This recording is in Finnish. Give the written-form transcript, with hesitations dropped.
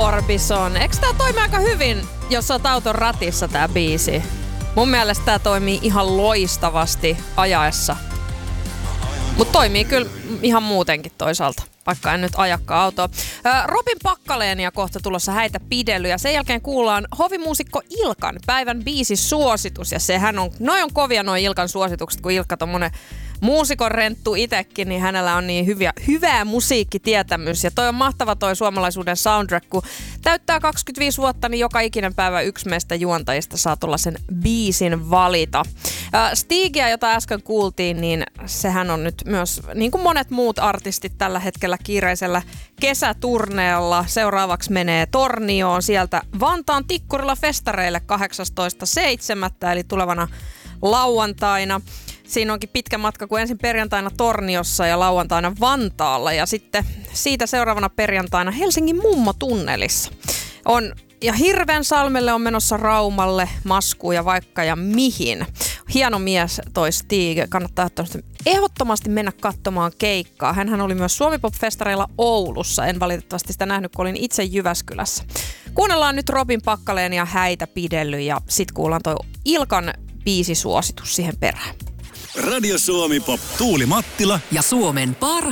Orbison. Eikö tää toimi aika hyvin, jos oot auton ratissa tää biisi? Mun mielestä tää toimii ihan loistavasti ajaessa. Mut toimii kyllä ihan muutenkin toisaalta, vaikka en nyt ajakaan autoa. Robin Pakkaleenia kohta tulossa Häitä pidelyä. Sen jälkeen kuullaan hovimuusikko Ilkan päivän biisisuositus. Ja sehän on, noi on kovia noi Ilkan suositukset, kun Ilkka tommonen muusikon renttu itekin, niin hänellä on niin hyvää musiikkitietämys. Ja toi on mahtava toi suomalaisuuden soundtrack, kun täyttää 25 vuotta, niin joka ikinen päivä yksi meistä juontajista saa tuollaisen biisin valita. Stigia, jota äsken kuultiin, niin sehän on nyt myös, niin kuin monet muut artistit tällä hetkellä kiireisellä kesäturneella. Seuraavaksi menee Tornioon sieltä Vantaan Tikkurilla festareille 18.7. eli tulevana lauantaina. Siinä onkin pitkä matka, kun ensin perjantaina Torniossa ja lauantaina Vantaalla ja sitten siitä seuraavana perjantaina Helsingin Mummotunnelissa. Ja Hirvensalmelle on menossa Raumalle, Maskuun ja vaikka ja mihin. Hieno mies toi Stig, kannattaa ehdottomasti mennä katsomaan keikkaa. Hänhän oli myös Suomi-pop-festareilla Oulussa, en valitettavasti sitä nähnyt, kun olin itse Jyväskylässä. Kuunnellaan nyt Robin Pakkaleenia Häitä pidely ja sit kuullaan toi Ilkan biisisuositus siihen perään. Radio Suomi Pop, Tuuli Mattila ja Suomen